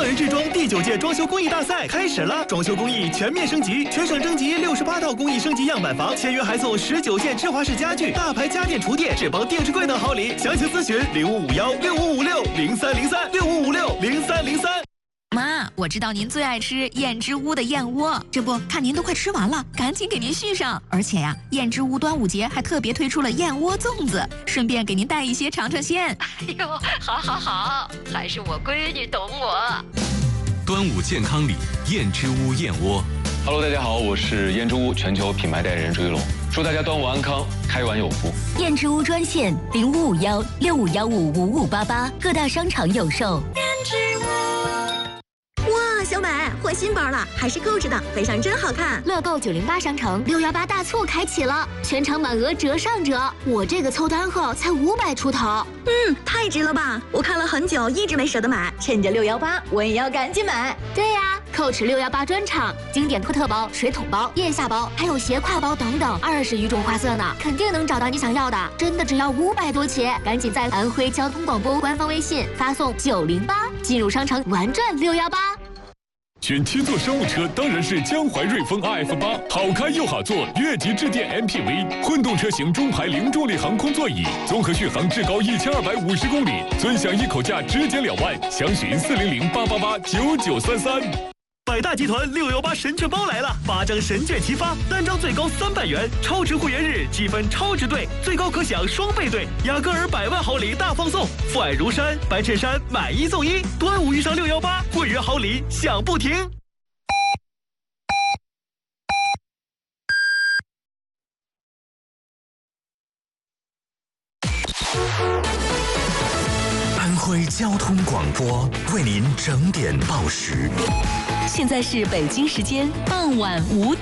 人制装第9届装修工艺大赛开始了，装修工艺全面升级，全省征集68套工艺升级样板房，签约还送19件芝华士家具、大牌家电厨电、智邦电视柜等好礼。详情咨询05516556030365560303。 妈，我知道您最爱吃燕之屋的燕窝，这不看您都快吃完了，赶紧给您续上。而且呀，燕之屋端午节还特别推出了燕窝粽子，顺便给您带一些尝尝鲜。 哎呦，好，还是我闺女懂我。 端午健康礼，燕之屋燕窝。 Hello， 大家好，我是燕之屋全球品牌代言人朱一龙，祝大家端午安康，开完有福。 燕之屋专线0551651588，各大商场有售。 燕之屋。哇，小美换新包了，还是购置的，背上真好看。 乐购908商城618大促开启了，全场满额折上折，我这个凑单后才500出头。 太值了吧！我看了很久，一直没舍得买，趁着618，我也要赶紧买。 对呀，Coach 618专场，经典特包、水桶包、腋下包，还有斜挎包等等，20余种花色呢，肯定能找到你想要的。真的只要500多起，赶紧在安徽交通广播官方微信发送908，进入商城玩转618。 选7座商务车当然是江淮瑞风 RF8，好开又好坐，越级致电 MPV， 混动车型中排零重力航空座椅，综合续航至高1250公里，尊享一口价直减2万，详询40088889933。 百大集团618神券包来了，8张神券齐发，单张最高300元，超值会员日积分超值兑，最高可享双倍兑，雅戈尔100万好礼大放送，父爱如山，白衬衫买1送1，端午遇上618，会员好礼享不停。 安徽交通广播为您整点报时。 现在是北京时间傍晚5点。